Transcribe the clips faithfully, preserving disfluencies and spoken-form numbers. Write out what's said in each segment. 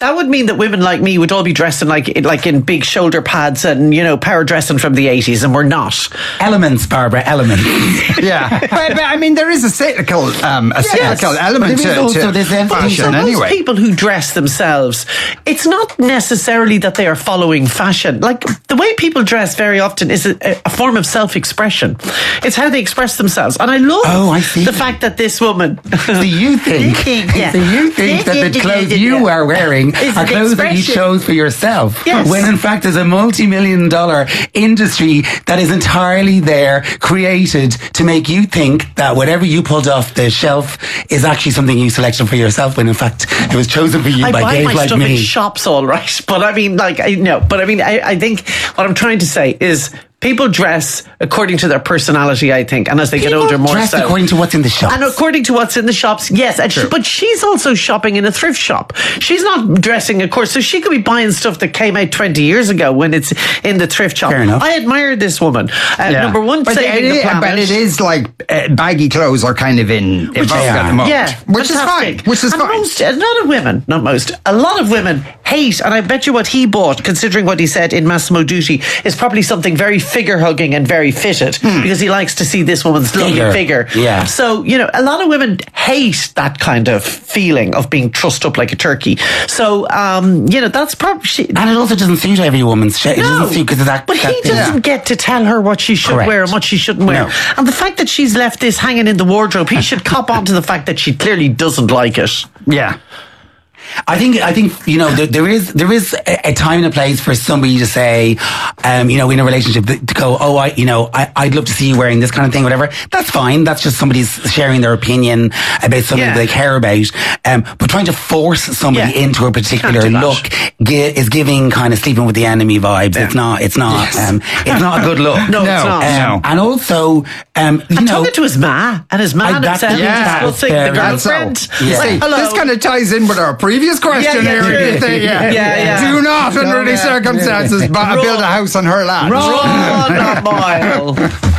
that would mean that women like me would all be dressed in like like in big shoulder pads and, you know, power dressing from the eighties, and we're not. Elements, Barbara, elements. Yeah, but, but I mean, there is a cyclical, um, a Yes. cyclical element But there is to, also to this emphasis. fashion So anyway. most people who dress themselves, it's not necessarily that they are following fashion. Like, the way people dress very often is a, a form of self-expression. It's how they express themselves. And I love Oh, I see. the fact that this woman... So you think, Yeah. so you think that the clothes you are wearing It's are the clothes that you expression. chose for yourself. Yes. When in fact there's a multi-million dollar industry that is entirely there, created to make you think that whatever you pulled off the shelf is actually something you selected for yourself, when in fact it was chosen for you I by buy gays my like stuff me. in shops, all right. But I mean, like, I know. But I mean, I, I think what I'm trying to say is people dress according to their personality, I think. And as they get People older, more dress so. according to what's in the shop. And according to what's in the shops, yes. And she, but she's also shopping in a thrift shop. She's not dressing, of course. So she could be buying stuff that came out twenty years ago when it's in the thrift shop. Fair enough. I admire this woman. Uh, Yeah. Number one, but saving it, the is, planet. but it is like uh, baggy clothes are kind of in, in vogue at the moment. Yeah, which fantastic. is fine. Which is and fine. Most, a lot of women, not most, a lot of women hate, and I bet you what he bought, considering what he said in Massimo Dutti, is probably something very figure hugging and very fitted, Hmm. because he likes to see this woman's lovely Figure. figure. Yeah. So, you know, a lot of women hate that kind of feeling of being trussed up like a turkey. So, um, you know, that's probably. She, And it also doesn't suit every woman's shape. It doesn't suit because of that. but he that thing. doesn't get to tell her what she should Correct. wear and what she shouldn't wear. No. And the fact that she's left this hanging in the wardrobe, he should cop on to the fact that she clearly doesn't like it. Yeah. I think I think you know there, there is there is a, a time and a place for somebody to say, um, you know, in a relationship to go, oh, I you know, I, I'd love to see you wearing this kind of thing, whatever. That's fine. That's just somebody's sharing their opinion about something Yeah. they care about. Um, but trying to force somebody Yeah. into a particular Can't do that. look gi- is giving kind of sleeping with the enemy vibes. It's not. It's not. Yes. Um, it's not a good look. No, it's not. Um, and also, um, you And know, talking to his ma, and his ma I- that's- himself yeah, discussing that's the fair. girlfriend. So, Yeah. Like, see, hello. this kind of ties in with our previous question Yeah, yeah, here. true. do you think? Yeah. Yeah, yeah. Do not, under any Yeah. circumstances, bu- Wrong. build a house on her land. Run a mile.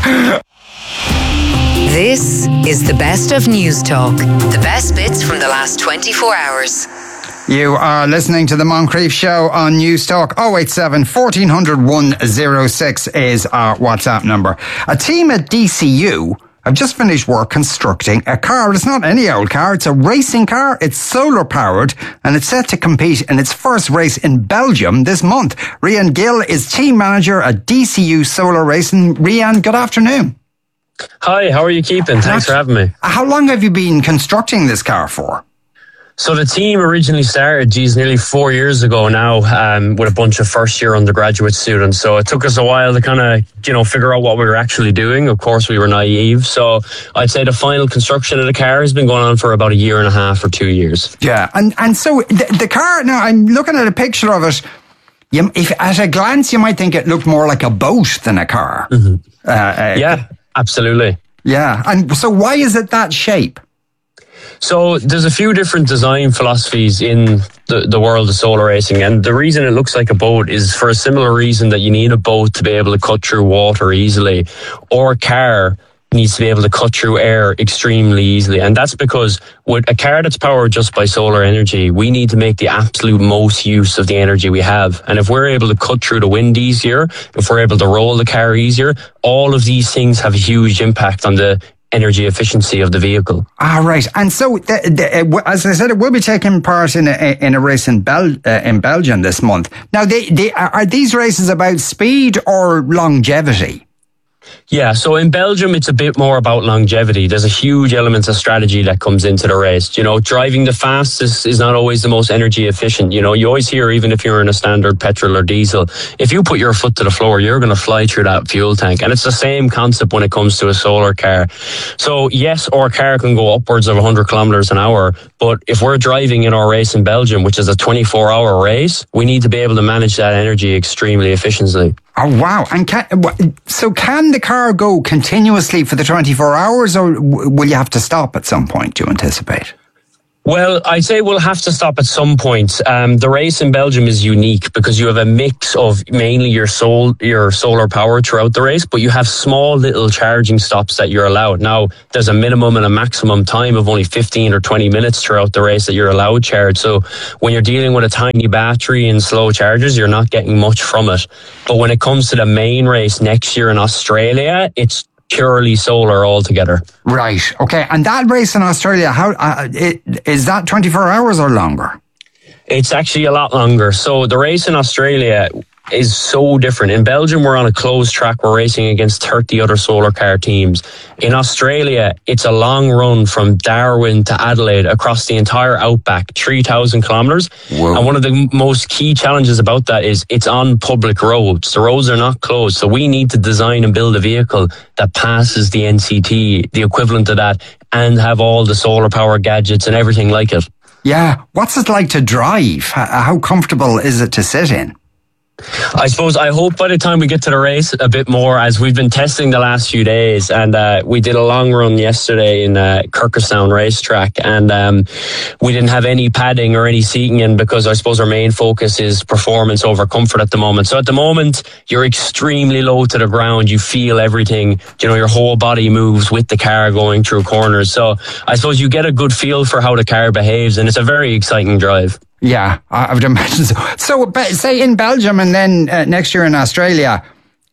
This is the best of News Talk. The best bits from the last twenty-four hours. You are listening to the Moncrief Show on News Talk. oh eight seven, fourteen hundred, one oh six is our WhatsApp number. A team at D C U have just finished work constructing a car. It's not any old car. It's a racing car. It's solar powered and it's set to compete in its first race in Belgium this month. Rian Gill is team manager at D C U Solar Racing. Rian, good afternoon. Hi, how are you keeping? Thanks for having me. How long have you been constructing this car for? So the team originally started, geez, nearly four years ago now, um, with a bunch of first-year undergraduate students. So it took us a while to kind of, you know, figure out what we were actually doing. Of course, we were naive. So I'd say the final construction of the car has been going on for about a year and a half or two years. Yeah, and and so the, the car. Now I'm looking at a picture of it. You, if at a glance you might think it looked more like a boat than a car. Mm-hmm. Uh, uh, Yeah, absolutely. yeah. And so why is it that shape? So there's a few different design philosophies in the, the world of solar racing, and the reason it looks like a boat is for a similar reason that you need a boat to be able to cut through water easily, or a car needs to be able to cut through air extremely easily. And that's because with a car that's powered just by solar energy, we need to make the absolute most use of the energy we have. And if we're able to cut through the wind easier, if we're able to roll the car easier, all of these things have a huge impact on the energy efficiency of the vehicle. Ah, right. And so, the, the, uh, as I said, it will be taking part in a, in a race in, Bel, uh, in Belgium this month. Now, they, they, are these races about speed or longevity? Yeah, so in Belgium, it's a bit more about longevity. There's a huge element of strategy that comes into the race. You know, driving the fastest is not always the most energy efficient. You know, you always hear, even if you're in a standard petrol or diesel, if you put your foot to the floor, you're going to fly through that fuel tank. And it's the same concept when it comes to a solar car. So yes, our car can go upwards of one hundred kilometers an hour. But if we're driving in our race in Belgium, which is a twenty-four hour race, we need to be able to manage that energy extremely efficiently. Oh, wow. And can, so can the car go continuously for the twenty-four hours, or will you have to stop at some point, do you anticipate? Well, I'd say we'll have to stop at some point. Um, the race in Belgium is unique because you have a mix of mainly your sol- your solar power throughout the race, but you have small little charging stops that you're allowed. Now, there's a minimum and a maximum time of only fifteen or twenty minutes throughout the race that you're allowed charge. So when you're dealing with a tiny battery and slow chargers, you're not getting much from it. But when it comes to the main race next year in Australia, it's purely solar altogether. Right. Okay. And that race in Australia, how uh, it, is that twenty-four hours or longer? It's actually a lot longer. So the race in Australia is so different. In Belgium, we're on a closed track. We're racing against thirty other solar car teams. In Australia, it's a long run from Darwin to Adelaide across the entire outback, three thousand kilometres. Whoa. And one of the most key challenges about that is it's on public roads. The roads are not closed. So we need to design and build a vehicle that passes the N C T, the equivalent of that, and have all the solar power gadgets and everything like it. Yeah. What's it like to drive? How comfortable is it to sit in? I suppose I hope by the time we get to the race a bit more, as we've been testing the last few days, and uh, we did a long run yesterday in uh, Kirkerstown racetrack, and um, we didn't have any padding or any seating in because I suppose our main focus is performance over comfort at the moment. So at the moment, you're extremely low to the ground. You feel everything. You know, your whole body moves with the car going through corners. So I suppose you get a good feel for how the car behaves, and it's a very exciting drive. Yeah, I would imagine so. So, say in Belgium and then uh, next year in Australia,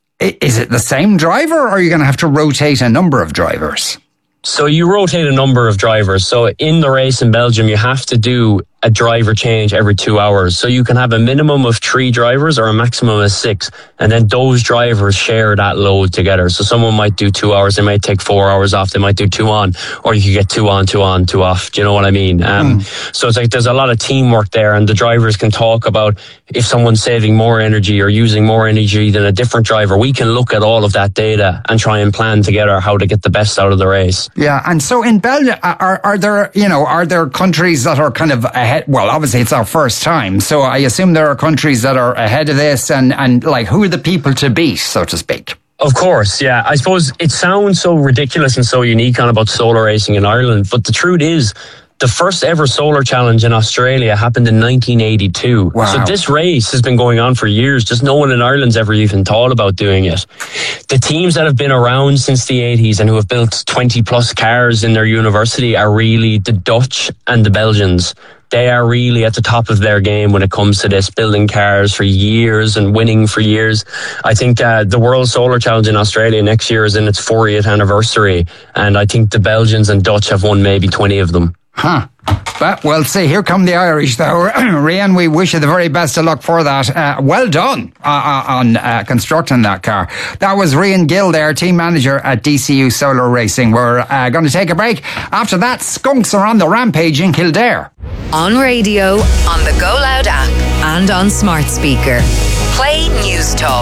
is it the same driver or are you going to have to rotate a number of drivers? So you rotate a number of drivers. So in the race in Belgium, you have to do a driver change every two hours. So you can have a minimum of three drivers or a maximum of six. And then those drivers share that load together. So someone might do two hours. They might take four hours off. They might do two on, or you could get two on, two on, two off. Do you know what I mean? Um, mm. So it's like there's a lot of teamwork there, and the drivers can talk about if someone's saving more energy or using more energy than a different driver. We can look at all of that data and try and plan together how to get the best out of the race. Yeah. And so in Belgium, are, are there, you know, are there countries that are kind of ahead? Well, obviously it's our first time, so I assume there are countries that are ahead of this, and, and like, who are the people to beat, so to speak? Of course, yeah. I suppose it sounds so ridiculous and so unique on about solar racing in Ireland, but the truth is, the first ever solar challenge in Australia happened in nineteen eighty-two. Wow. So this race has been going on for years. Just no one in Ireland's ever even thought about doing it. The teams that have been around since the eighties and who have built twenty plus cars in their university are really the Dutch and the Belgians. They are really at the top of their game when it comes to this, building cars for years and winning for years. I think uh, the World Solar Challenge in Australia next year is in its fortieth anniversary, and I think the Belgians and Dutch have won maybe twenty of them. Huh. But we'll see. Here come the Irish, though. Rian, we wish you the very best of luck for that. Uh, well done uh, on uh, constructing that car. That was Rian Gill there, team manager at D C U Solar Racing. We're uh, going to take a break. After that, skunks are on the rampage in Kildare. On radio, on the Go Loud app, and on smart speaker. Play News Talk.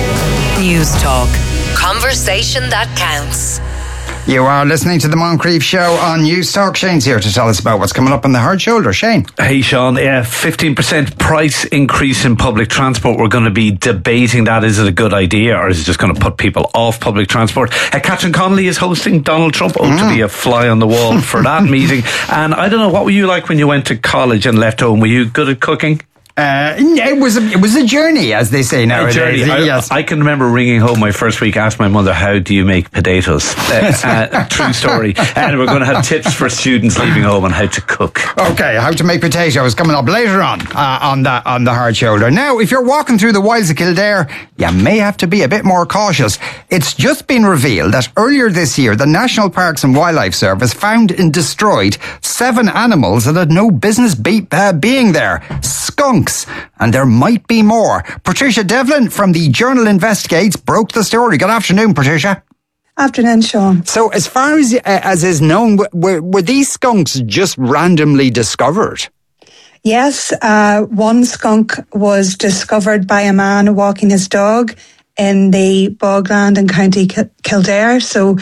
News Talk. Conversation that counts. You are listening to the Moncrief Show on News Talk. Shane's here to tell us about what's coming up on the hard shoulder. Shane. Hey, Sean. Yeah, fifteen percent price increase in public transport. We're going to be debating that. Is it a good idea, or is it just going to put people off public transport? Uh, Catherine Connolly is hosting Donald Trump. Oh, mm. to be a fly on the wall for that meeting. And I don't know, what were you like when you went to college and left home? Were you good at cooking? Uh, it was a, it was a journey, as they say nowadays. A journey. I, yes. I can remember ringing home my first week, asked my mother, how do you make potatoes? Uh, uh, true story. And we're going to have tips for students leaving home on how to cook. Okay, how to make potatoes coming up later on uh, on the on the hard shoulder. Now, if you're walking through the wilds of Kildare, you may have to be a bit more cautious. It's just been revealed that earlier this year, the National Parks and Wildlife Service found and destroyed seven animals that had no business be, uh, being there. Skunks. And there might be more. Patricia Devlin from the Journal Investigates broke the story. Good afternoon, Patricia. Afternoon, Sean. So as far as, uh, as is known, were, were these skunks just randomly discovered? Yes, uh, one skunk was discovered by a man walking his dog in the bogland in County Kildare. So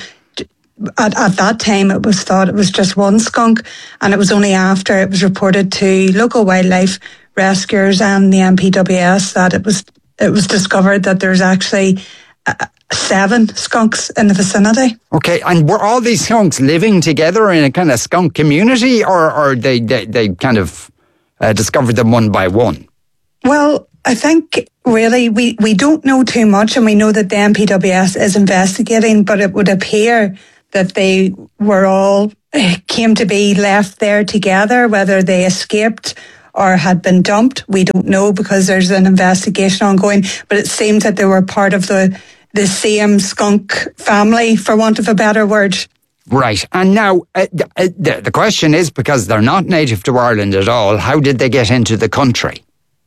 At, at that time, it was thought it was just one skunk, and it was only after it was reported to local wildlife rescuers and the M P W S that it was it was discovered that there's actually a, seven skunks in the vicinity. Okay, and were all these skunks living together in a kind of skunk community, or, or they, they, they kind of uh, discovered them one by one? Well, I think really we, we don't know too much, and we know that the M P W S is investigating, but it would appear that they were all, came to be left there together, whether they escaped or had been dumped. We don't know because there's an investigation ongoing, but it seems that they were part of the the same skunk family, for want of a better word. Right. And now, uh, the, the question is, because they're not native to Ireland at all, how did they get into the country?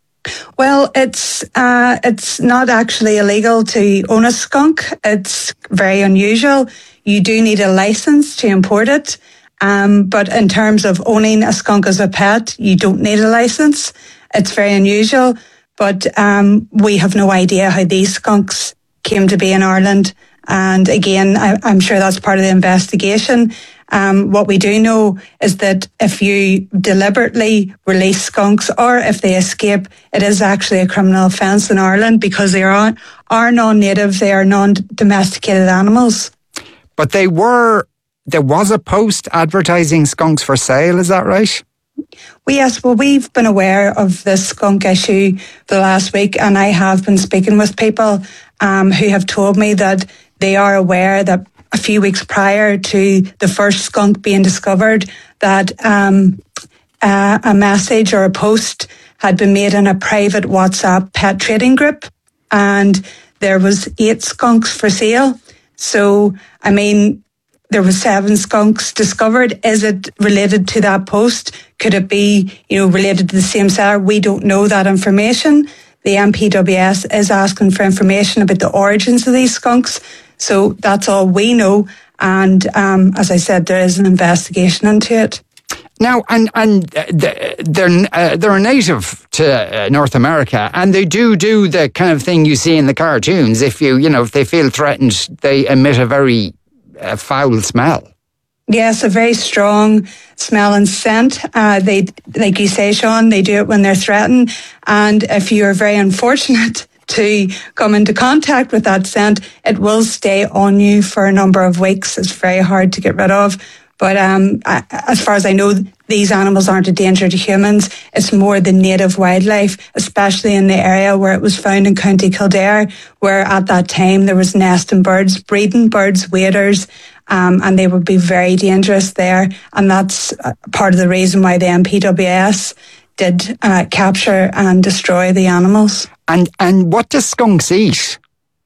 Well, it's uh, it's not actually illegal to own a skunk. It's very unusual. You do need a license to import it. Um, but in terms of owning a skunk as a pet, you don't need a license. It's very unusual. But um, we have no idea how these skunks came to be in Ireland. And again, I, I'm sure that's part of the investigation. Um, what we do know is that if you deliberately release skunks or if they escape, it is actually a criminal offence in Ireland because they are, are non-native, they are non-domesticated animals. But they were, there was a post advertising skunks for sale, is that right? Well, yes, well, we've been aware of this skunk issue the last week, and I have been speaking with people um, who have told me that they are aware that a few weeks prior to the first skunk being discovered, that um, uh, a message or a post had been made in a private WhatsApp pet trading group, and there was eight skunks for sale. So, I mean, there were seven skunks discovered. Is it related to that post? Could it be, you know, related to the same seller? We don't know that information. The M P W S is asking for information about the origins of these skunks. So that's all we know. And um, as I said, there is an investigation into it. Now, and and they're uh, they're a native to uh, North America, and they do do the kind of thing you see in the cartoons. If you you know if they feel threatened, they emit a very uh, foul smell. Yes, a very strong smell and scent. Uh, they, like you say, Sean, they do it when they're threatened, and if you are very unfortunate to come into contact with that scent, it will stay on you for a number of weeks. It's very hard to get rid of. But um, as far as I know, these animals aren't a danger to humans. It's more the native wildlife, especially in the area where it was found in County Kildare, where at that time there was nesting birds, breeding birds, waders, um, and they would be very dangerous there. And that's part of the reason why the M P W S did uh, capture and destroy the animals. And and what do skunks eat?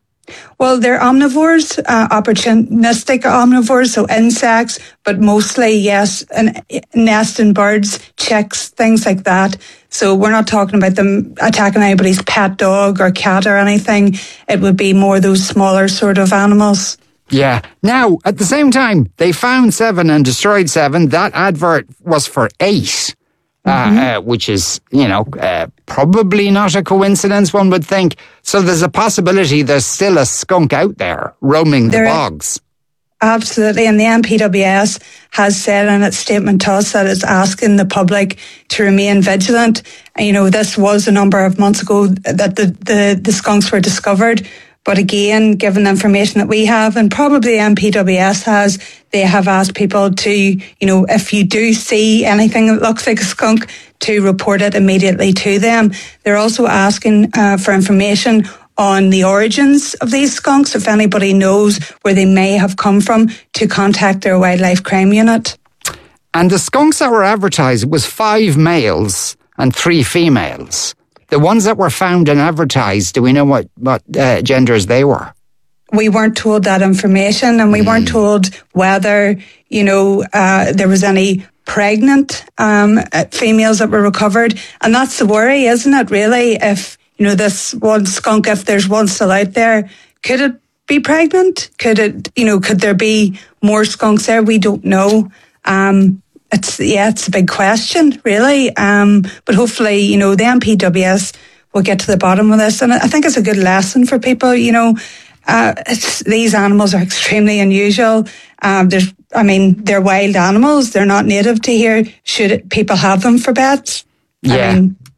Well, they're omnivores, uh, opportunistic omnivores, so insects, but mostly, yes, and nesting birds, chicks, things like that. So we're not talking about them attacking anybody's pet dog or cat or anything. It would be more those smaller sort of animals. Yeah. Now, at the same time, they found seven and destroyed seven. That advert was for eight. Mm-hmm. Uh, uh, which is, you know, uh, probably not a coincidence, one would think. So there's a possibility there's still a skunk out there roaming there the bogs. Absolutely. And the M P W S has said in its statement to us that it's asking the public to remain vigilant. And, you know, this was a number of months ago that the, the, the skunks were discovered. But again, given the information that we have, and probably M P W S has, they have asked people to, you know, if you do see anything that looks like a skunk, to report it immediately to them. They're also asking uh, for information on the origins of these skunks. If anybody knows where they may have come from, to contact their wildlife crime unit. And the skunks that were advertised was five males and three females. The ones that were found and advertised, do we know what, what uh, genders they were? We weren't told that information, and we mm. weren't told whether, you know, uh, there was any pregnant um, females that were recovered. And that's the worry, isn't it, really? If, you know, this one skunk, if there's one still out there, could it be pregnant? Could it, you know, could there be more skunks there? We don't know. Um It's yeah, it's a big question, really. Um, but hopefully, you know, the M P W S will get to the bottom of this, and I think it's a good lesson for people. You know, uh, it's, these animals are extremely unusual. Um, there's, I mean, they're wild animals; they're not native to here. Should it, people have them for pets? Yeah. I mean,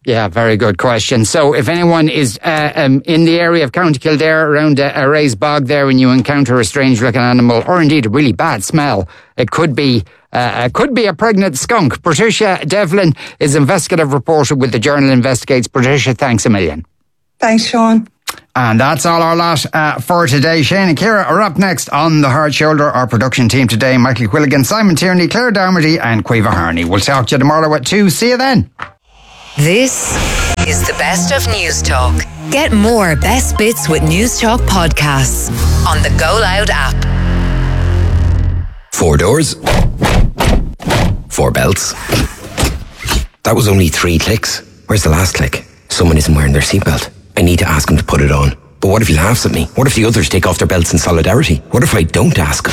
Yeah, very good question. So if anyone is uh, um, in the area of County Kildare around uh, a raised bog there and you encounter a strange looking animal or indeed a really bad smell, it could be uh, it could be a pregnant skunk. Patricia Devlin is investigative reporter with the Journal Investigates. Patricia, thanks a million. Thanks, Sean. And that's all our lot uh, for today. Shane and Ciara are up next on The Hard Shoulder. Our production team today, Michael Quilligan, Simon Tierney, Claire Doherty and Caoimhe Harney. We'll talk to you tomorrow at two. See you then. This is the best of News Talk. Get more best bits with News Talk podcasts on the Go Loud app. Four doors. Four belts. That was only three clicks. Where's the last click? Someone isn't wearing their seatbelt. I need to ask him to put it on. But what if he laughs at me? What if the others take off their belts in solidarity? What if I don't ask?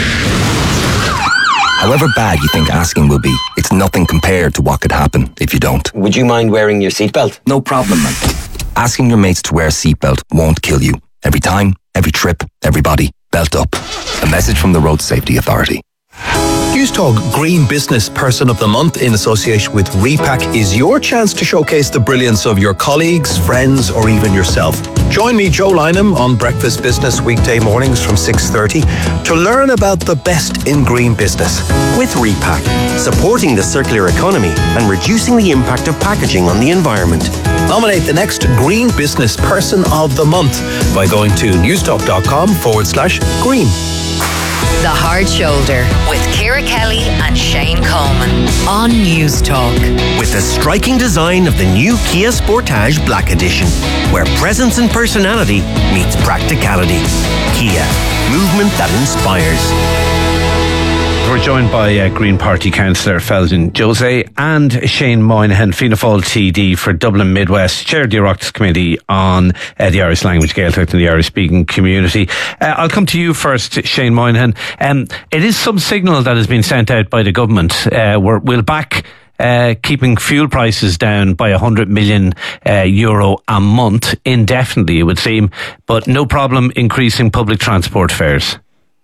However bad you think asking will be, it's nothing compared to what could happen if you don't. Would you mind wearing your seatbelt? No problem, man. Asking your mates to wear a seatbelt won't kill you. Every time, every trip, everybody, belt up. A message from the Road Safety Authority. News Talk Green Business Person of the Month in association with Repack is your chance to showcase the brilliance of your colleagues, friends or even yourself. Join me, Joe Lynham, on Breakfast Business weekday mornings from six thirty to learn about the best in green business. With Repack, supporting the circular economy and reducing the impact of packaging on the environment. Nominate the next Green Business Person of the Month by going to newstalk.com forward slash green. The Hard Shoulder with Ciara Kelly and Shane Coleman on News Talk. With the striking design of the new Kia Sportage Black Edition, where presence and personality meets practicality. Kia, movement that inspires. We're joined by uh, Green Party Councillor Feldon Jose and Shane Moynihan, Fianna Fáil T D for Dublin Midwest, Chair of the Oireachtas Committee on uh, the Irish Language, Gaeltacht and the Irish speaking community. Uh, I'll come to you first, Shane Moynihan. Um, it is some signal that has been sent out by the government. Uh, we're, we'll back Uh, keeping fuel prices down by one hundred million uh, euro a month indefinitely, it would seem, but no problem increasing public transport fares.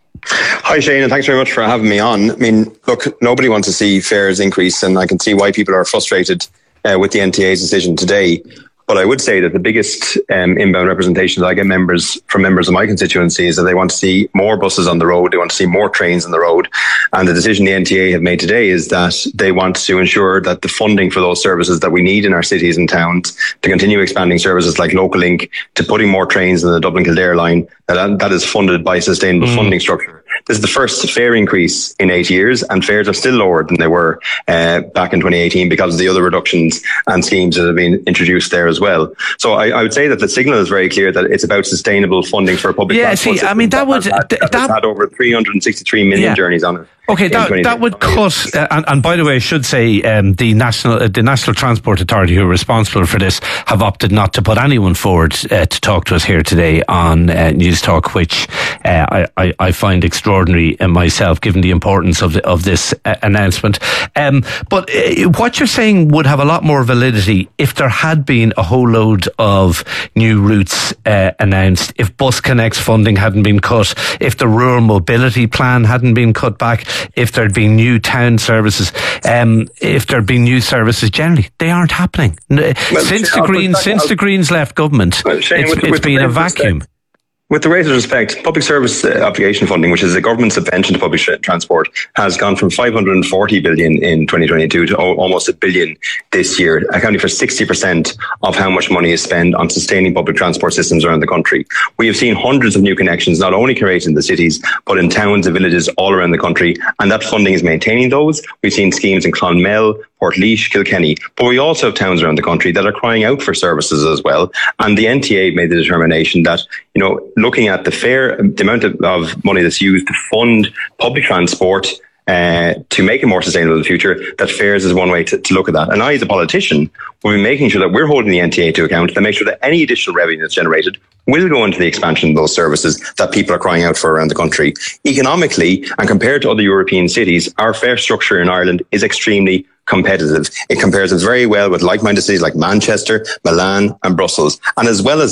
Hi Shane, and thanks very much for having me on. I mean, look, nobody wants to see fares increase, and I can see why people are frustrated uh, with the N T A's decision today. But I would say that the biggest um, inbound representation that I get members from members of my constituency is that they want to see more buses on the road, they want to see more trains on the road. And the decision the N T A have made today is that they want to ensure that the funding for those services that we need in our cities and towns to continue expanding services like Localink, to putting more trains in the Dublin Kildare line, that, that is funded by a sustainable mm. funding structure. This is the first fare increase in eight years, and fares are still lower than they were uh, back in twenty eighteen because of the other reductions and schemes that have been introduced there as well. So I, I would say that the signal is very clear that it's about sustainable funding for public yeah, transport. Yeah, see, I mean, that, that would... That, that, that had over three hundred sixty-three million yeah. journeys on it. Okay, that, that would cut, uh, and, and by the way, I should say um, the National uh, the National Transport Authority, who are responsible for this, have opted not to put anyone forward uh, to talk to us here today on uh, News Talk, which uh, I, I, I find extraordinary uh, myself, given the importance of the, of this uh, announcement. Um, but uh, what you're saying would have a lot more validity if there had been a whole load of new routes uh, announced, if Bus Connect's funding hadn't been cut, if the Rural Mobility Plan hadn't been cut back, if there'd been new town services, um, if there'd been new services generally. They aren't happening. Well, since the Greens, since the Greens left government, well, Shane, it's, with, it's with been a vacuum. Respect, with the greatest respect, public service uh, obligation funding, which is the government's subvention to public transport, has gone from five hundred forty billion in twenty twenty-two to o- almost a billion this year, accounting for sixty percent of how much money is spent on sustaining public transport systems around the country. We have seen hundreds of new connections, not only created in the cities, but in towns and villages all around the country, and that funding is maintaining those. We've seen schemes in Clonmel, Portlaoise, Kilkenny, but we also have towns around the country that are crying out for services as well. And the N T A made the determination that, you know, looking at the fare, the amount of, of money that's used to fund public transport uh, to make it more sustainable in the future, that fares is one way to, to look at that. And I, as a politician, will be making sure that we're holding the N T A to account, to make sure that any additional revenue that's generated will go into the expansion of those services that people are crying out for around the country. Economically, and compared to other European cities, our fare structure in Ireland is extremely competitive. It compares us very well with like-minded cities like Manchester, Milan and Brussels. And as well as that,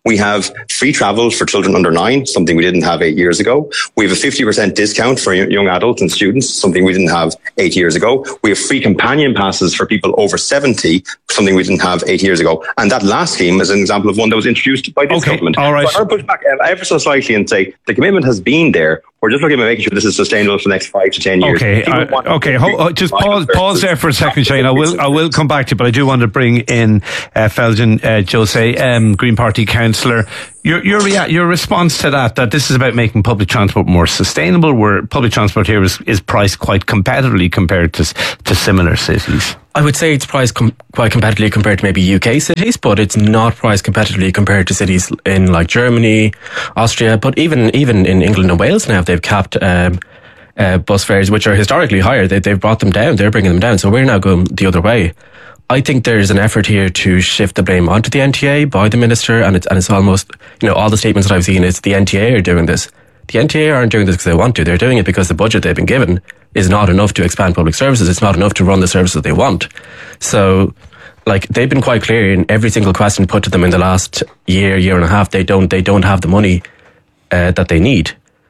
We have free travel for children under nine, something we didn't have eight years ago. We have a fifty percent discount for young adults and students, something we didn't have eight years ago. We have free companion passes for people over seventy, something we didn't have eight years ago. And that last scheme is an example of one that was introduced by this okay, government. All right. So I'll push back ever so slightly and say the commitment has been there. We're just looking at making sure this is sustainable for the next five to ten years. Okay, uh, okay. Ho- ho- just pause, pause there for a second, Shane. I will, I will come back to you, but I do want to bring in uh, Felgen uh, Jose, um, Green Party councillor. Your your rea- your response to that, that this is about making public transport more sustainable, where public transport here is, is priced quite competitively compared to to similar cities. I would say it's priced com- quite competitively compared to maybe U K cities, but it's not priced competitively compared to cities in like Germany, Austria, but even even in England and Wales now they've capped um, uh, bus fares, which are historically higher. They, they've brought them down. They're bringing them down. So we're now going the other way. I think there's an effort here to shift the blame onto the N T A by the minister, and it's and it's almost, you know, all the statements that I've seen is the N T A are doing this. The N T A aren't doing this because they want to. They're doing it because the budget they've been given is not enough to expand public services. It's not enough to run the services they want. So, like, they've been quite clear in every single question put to them in the last year, year and a half. They don't, they don't have the money uh, that they need.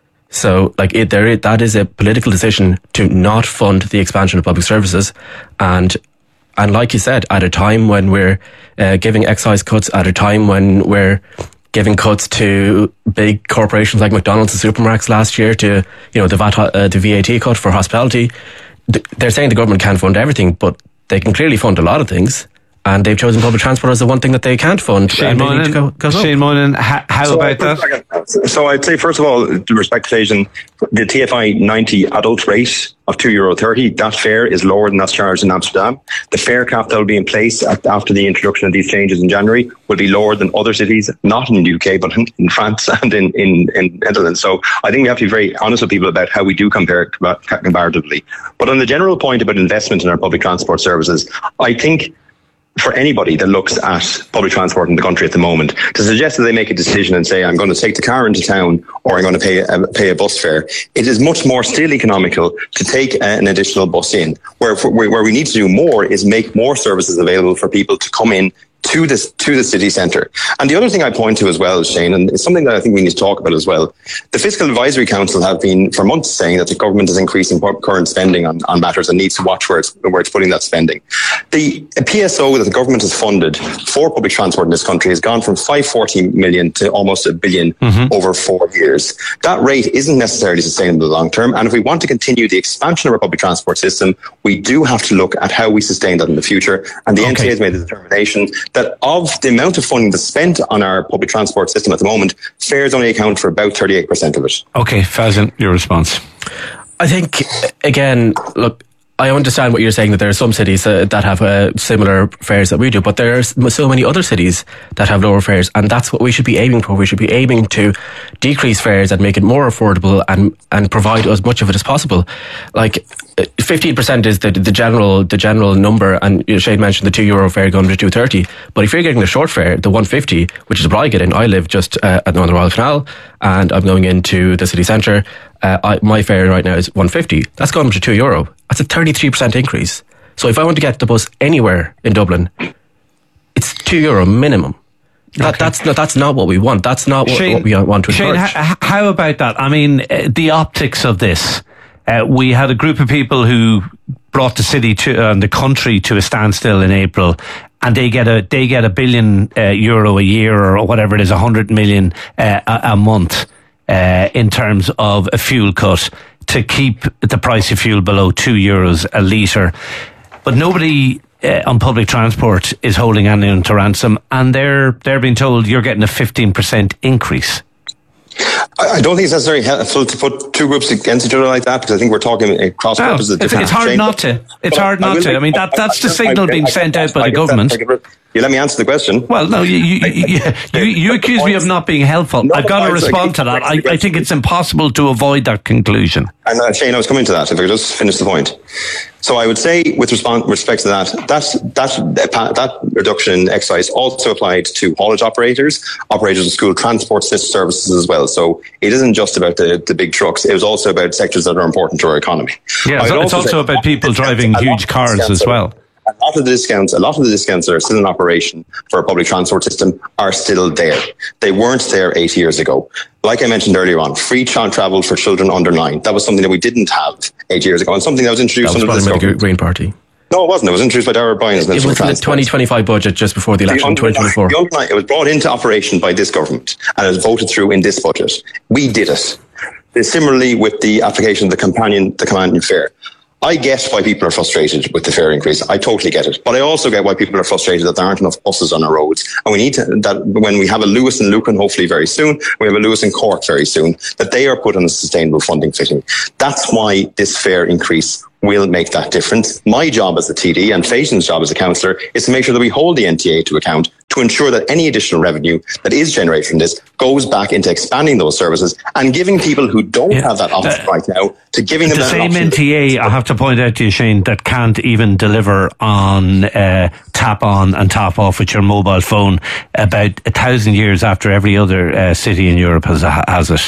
So, like, it, there, that is a political decision to not fund the expansion of public services, and and like you said, at a time when we're uh, giving excise cuts, at a time when we're giving cuts to big corporations like McDonald's and supermarkets last year, to, you know, the V A T, uh, the V A T cut for hospitality. They're saying the government can't fund everything, but they can clearly fund a lot of things. And they've chosen public transport as the one thing that they can't fund. Shane Moynihan, go, go Shane Moynihan, how, how so about that? So I'd say, first of all, to respect occasion, the T F I ninety adult rate of two euro thirty, that fare is lower than that's charged in Amsterdam. The fare cap that will be in place at, after the introduction of these changes in January will be lower than other cities, not in the U K, but in, in France and in, in, in Netherlands. So I think we have to be very honest with people about how we do compare comparatively. But on the general point about investment in our public transport services, I think for anybody that looks at public transport in the country at the moment, to suggest that they make a decision and say, I'm going to take the car into town or I'm going to pay a, pay a bus fare, it is much more still economical to take an additional bus in. Where, where we need to do more is make more services available for people to come in to this to the city centre. And the other thing I point to as well, Shane, and it's something that I think we need to talk about as well, the Fiscal Advisory Council have been for months saying that the government is increasing current spending on, on matters and needs to watch where it's, where it's putting that spending. The P S O that the government has funded for public transport in this country has gone from five hundred forty million to almost a billion mm-hmm. over four years. That rate isn't necessarily sustainable long term. And if we want to continue the expansion of our public transport system, we do have to look at how we sustain that in the future. And the okay. N T A has made the determination that of the amount of funding that's spent on our public transport system at the moment, fares only account for about thirty-eight percent of it. Okay, Felgen, your response. I think, again, look, I understand what you're saying, that there are some cities uh, that have uh, similar fares that we do, but there are so many other cities that have lower fares, and that's what we should be aiming for. We should be aiming to decrease fares and make it more affordable and, and provide as much of it as possible. Like, fifteen percent is the, the general the general number, and you know, Shane mentioned the two euro fare going to two thirty, but if you're getting the short fare, the one fifty, which is what I get in, I live just uh, on the Royal Canal, and I'm going into the city centre, uh, I, my fare right now is one fifty. That's gone up to two euro. That's a thirty-three percent increase. So if I want to get the bus anywhere in Dublin, it's two euro minimum. That, okay. That's not, that's not what we want. That's not what, Shane, what we want to encourage. Shane, h- how about that? I mean, uh, the optics of this. Uh, we had a group of people who brought the city to uh, the country to a standstill in April, and they get a they get a billion uh, euro a year or whatever it is, a hundred million uh, a, a month uh, in terms of a fuel cut to keep the price of fuel below two euros a litre. But nobody uh, on public transport is holding anyone to ransom, and they're they're being told you're getting a fifteen percent increase. I don't think it's necessarily helpful to put two groups against each other like that, because I think we're talking across no, purposes. It's, it's hard not to. It's hard not to. I mean, that that's the signal being sent out by the government. You let me answer the question. Well, no, you you, you, you, you accuse me of not being helpful. I've got to respond to that. I, I think it's impossible to avoid that conclusion. And uh, Shane, I was coming to that, if I could just finish the point. So I would say, with respect to that, that, that, that reduction in excise also applied to haulage operators, operators of school transport services as well. So it isn't just about the, the big trucks. It was also about sectors that are important to our economy. Yeah, it's also, also about people driving huge cars as well. A lot of the discounts, a lot of the discounts that are still in operation for a public transport system are still there. They weren't there eight years ago. Like I mentioned earlier on, free child travel for children under nine. That was something that we didn't have eight years ago, and something that was introduced that was under this government. Green Party. No, it wasn't. It was introduced by Darragh O'Brien as Minister It was in the twenty twenty-five budget just before the election in twenty twenty-four. It was brought into operation by this government and it was voted through in this budget. We did it. Similarly with the application of the companion, the companion fare. I get why people are frustrated with the fare increase. I totally get it. But I also get why people are frustrated that there aren't enough buses on our roads. And we need to, that when we have a Lewis and Lucan, hopefully very soon, we have a Lewis and Cork very soon, that they are put on a sustainable funding footing. That's why this fare increase will make that difference. My job as a T D and Faison's job as a councillor is to make sure that we hold the N T A to account to ensure that any additional revenue that is generated from this goes back into expanding those services and giving people who don't yeah. have that option uh, right now to giving them the that same option. N T A, I have to point out to you, Shane, that can't even deliver on uh, tap on and tap off with your mobile phone about a thousand years after every other uh, city in Europe has has it.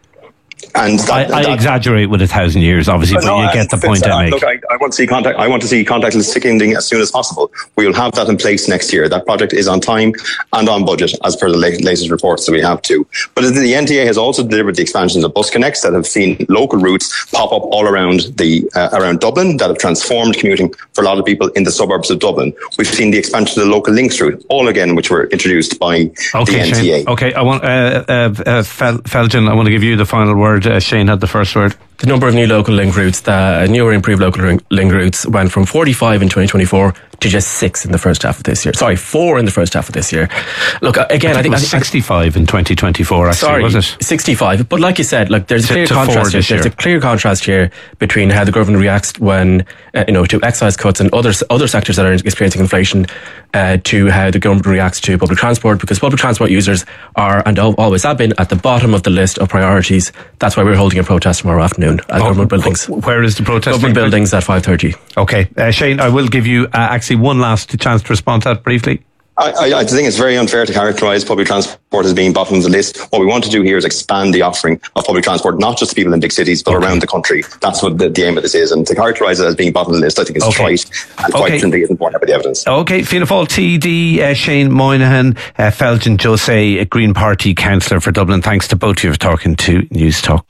And that, I, I that, exaggerate with a thousand years, obviously, but, but no, you get the point I make. Look, I, I want to see contact. I want to see contactless ticketing as soon as possible. We will have that in place next year. That project is on time and on budget, as per the latest reports that we have too. But the N T A has also delivered the expansions of bus connects that have seen local routes pop up all around the uh, around Dublin that have transformed commuting for a lot of people in the suburbs of Dublin. We've seen the expansion of the local links route, all again which were introduced by okay, the N T A. Shane. Okay, I want uh, uh, uh, Fel- Felgen, I want to give you the final word. Uh, Shane had the first word. The number of new local link routes, the uh, newer improved local link routes went from forty-five in twenty twenty-four to just six in the first half of this year. Sorry, four in the first half of this year. Look, again, I think, I think it was I think, sixty-five in twenty twenty-four, actually, sorry, was it? sixty-five. But like you said, like there's a clear to contrast here. There's a clear contrast here between how the government reacts when, uh, you know, to excise cuts and other, other sectors that are experiencing inflation, uh, to how the government reacts to public transport, because public transport users are, and always have been, at the bottom of the list of priorities. That's why we're holding a protest tomorrow afternoon at oh, government buildings. Where is the protest? Government buildings at five thirty. Okay. Uh, Shane, I will give you uh, actually one last chance to respond to that briefly. I, I, I think it's very unfair to characterise public transport as being bottom of the list. What we want to do here is expand the offering of public transport, not just to people in big cities, but okay. around the country. That's what the, the aim of this is. And to characterise it as being bottom of the list, I think is okay. trite and quite okay. simply isn't borne out by the evidence. Okay, Fianna Fáil T D, uh, Shane Moynihan, uh, Felgen Jose, a Green Party councillor for Dublin. Thanks to both of you for talking to News Talk.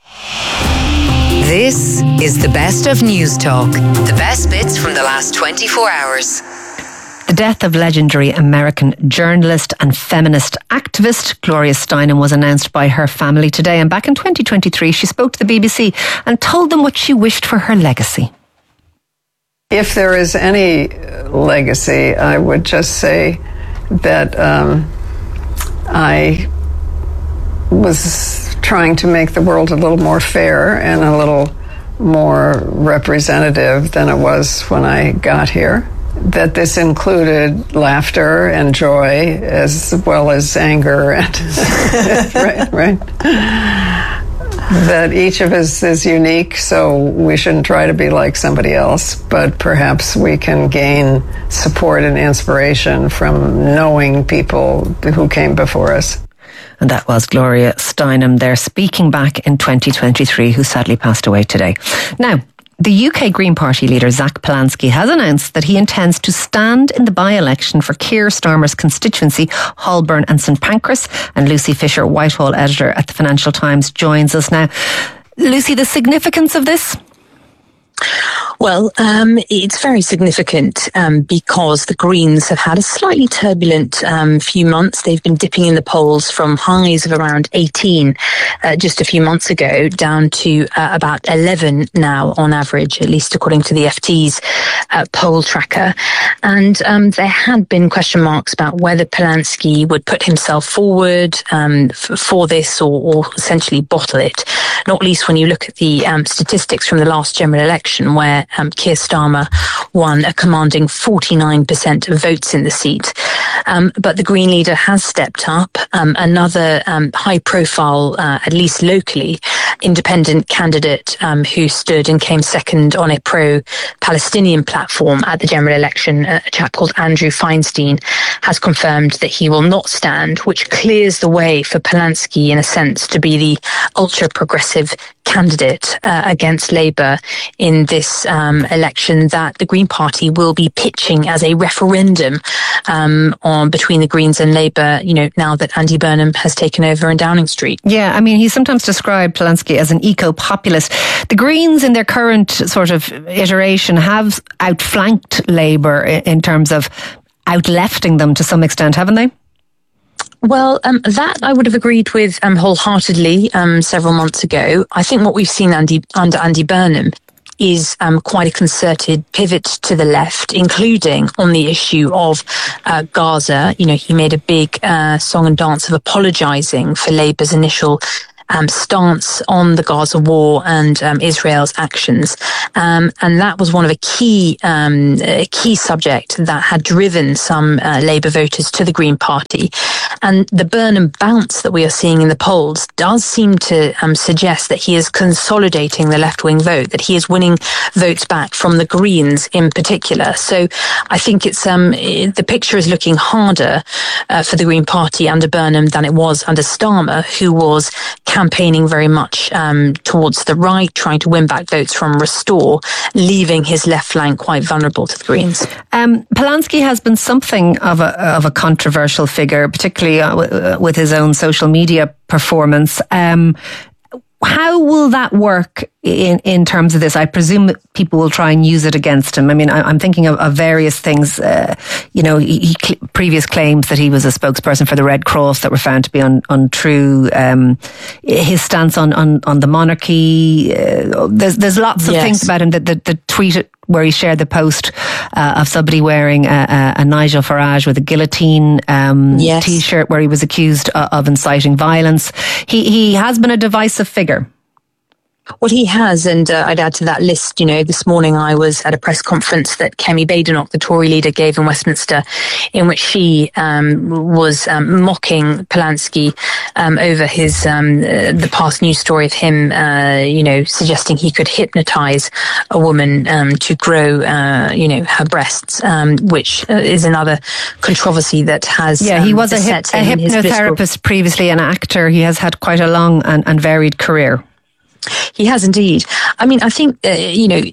This is the best of News Talk. The best bits from the last twenty-four hours. The death of legendary American journalist and feminist activist Gloria Steinem was announced by her family today. And back in twenty twenty-three, she spoke to the B B C and told them what she wished for her legacy. If there is any legacy, I would just say that um, I was trying to make the world a little more fair and a little more representative than it was when I got here. That this included laughter and joy as well as anger and right, right. That each of us is unique, so we shouldn't try to be like somebody else, but perhaps we can gain support and inspiration from knowing people who came before us. And that was Gloria Steinem there speaking back in twenty twenty-three, who sadly passed away today. Now, the U K Green Party leader Zach Polanski has announced that he intends to stand in the by-election for Keir Starmer's constituency, Holborn and St Pancras. And Lucy Fisher, Whitehall editor at the Financial Times, joins us now. Lucy, the significance of this? Well, um, it's very significant um, because the Greens have had a slightly turbulent um, few months. They've been dipping in the polls from highs of around eighteen uh, just a few months ago down to uh, about eleven now on average, at least according to the F T's uh, poll tracker. And um, there had been question marks about whether Polanski would put himself forward um, f- for this or, or essentially bottle it, not least when you look at the um, statistics from the last general election, where um, Keir Starmer won a commanding forty-nine percent of votes in the seat. Um, but the Green leader has stepped up. Um, another um, high-profile, uh, at least locally, independent candidate um, who stood and came second on a pro-Palestinian platform at the general election, a chap called Andrew Feinstein, has confirmed that he will not stand, which clears the way for Polanski, in a sense, to be the ultra-progressive candidate candidate uh, against Labour in this um, election that the Green Party will be pitching as a referendum um, on between the Greens and Labour, you know, now that Andy Burnham has taken over in Downing Street. Yeah, I mean, he's sometimes described Polanski as an eco-populist. The Greens in their current sort of iteration have outflanked Labour in terms of outlefting them to some extent, haven't they? Well, um, that I would have agreed with um, wholeheartedly um, several months ago. I think what we've seen Andy, under Andy Burnham is um, quite a concerted pivot to the left, including on the issue of uh, Gaza. You know, he made a big uh, song and dance of apologising for Labour's initial Um, stance on the Gaza war and um, Israel's actions, um, and that was one of a key um, a key subject that had driven some uh, Labour voters to the Green Party. And the Burnham bounce that we are seeing in the polls does seem to um, suggest that he is consolidating the left-wing vote, that he is winning votes back from the Greens in particular. So I think it's um, the picture is looking harder uh, for the Green Party under Burnham than it was under Starmer, who was campaigning very much um, towards the right, trying to win back votes from Restore, leaving his left flank quite vulnerable to the Greens. Um, Polanski has been something of a of a controversial figure, particularly uh, with his own social media performance. Um, how will that work in, in terms of this? I presume that people will try and use it against him. I mean, I, I'm thinking of, of various things. Uh, you know, he, he cl- previous claims that he was a spokesperson for the Red Cross that were found to be un, untrue. Um, his stance on on, on the monarchy. Uh, there's there's lots of yes. things about him. That the, the tweet where he shared the post uh, of somebody wearing a, a, a Nigel Farage with a guillotine um, yes. T-shirt where he was accused of, of inciting violence. He he has been a divisive figure. Well, he has, and uh, I'd add to that list, you know, this morning I was at a press conference that Kemi Badenoch, the Tory leader, gave in Westminster, in which she um, was um, mocking Polanski um, over his um, uh, the past news story of him, uh, you know, suggesting he could hypnotise a woman um, to grow, uh, you know, her breasts, um, which uh, is another controversy that has. Yeah, he um, was a, hip, a hypnotherapist, previously an actor. He has had quite a long and, and varied career. He has indeed. I mean, I think, uh, you know,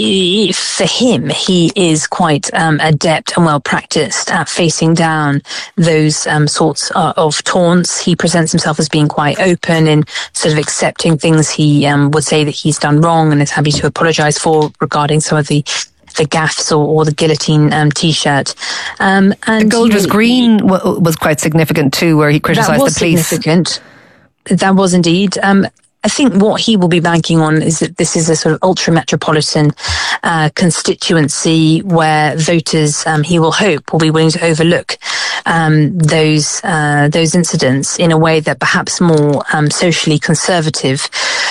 I- for him, he is quite um, adept and well practiced at facing down those um, sorts uh, of taunts. He presents himself as being quite open in sort of accepting things he um, would say that he's done wrong and is happy to apologise for regarding some of the the gaffes or, or the guillotine um, T-shirt. Um, and the gold you was know, green w- was quite significant too, where he criticised the police. Significant. That was indeed. Um, I think what he will be banking on is that this is a sort of ultra-metropolitan uh, constituency where voters, um, he will hope, will be willing to overlook um, those uh, those incidents in a way that perhaps more um, socially conservative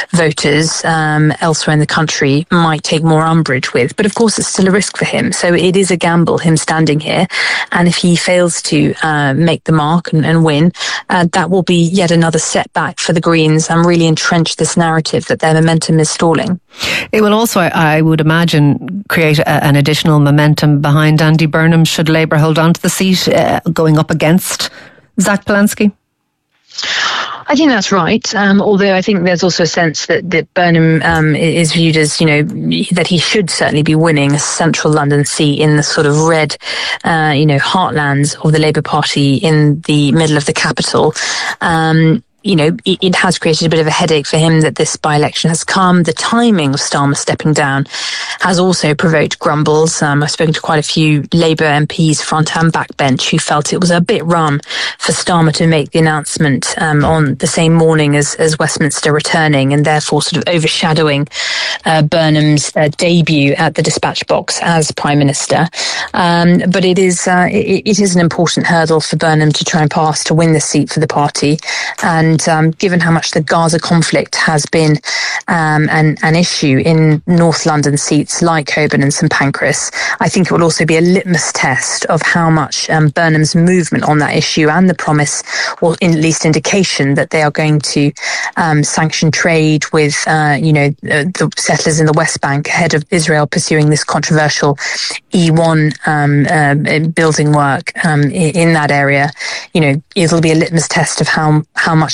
voters um, elsewhere in the country might take more umbrage with. But of course, it's still a risk for him. So it is a gamble, him standing here. And if he fails to uh, make the mark and, and win, uh, that will be yet another setback for the Greens and really entrench this narrative that their momentum is stalling. It will also, I, I would imagine, create a, an additional momentum behind Andy Burnham should Labour hold on to the seat uh, going up against Zach Polanski. I think that's right. Um, although I think there's also a sense that, that Burnham um, is viewed as, you know, that he should certainly be winning a central London seat in the sort of red, uh, you know, heartlands of the Labour Party in the middle of the capital. Um, You know, it, it has created a bit of a headache for him that this by-election has come. The timing of Starmer stepping down has also provoked grumbles. Um, I've spoken to quite a few Labour M Ps, front and back bench, who felt it was a bit rum for Starmer to make the announcement um, on the same morning as, as Westminster returning, and therefore sort of overshadowing uh, Burnham's uh, debut at the dispatch box as Prime Minister. Um, but it is uh, it, it is an important hurdle for Burnham to try and pass to win the seat for the party. And And um, given how much the Gaza conflict has been um, an, an issue in North London seats like Holborn and St Pancras, I think it will also be a litmus test of how much um, Burnham's movement on that issue and the promise, or in at least indication, that they are going to um, sanction trade with, uh, you know, uh, the settlers in the West Bank ahead of Israel pursuing this controversial E one um, uh, building work um, in, in that area. You know, it'll be a litmus test of how how much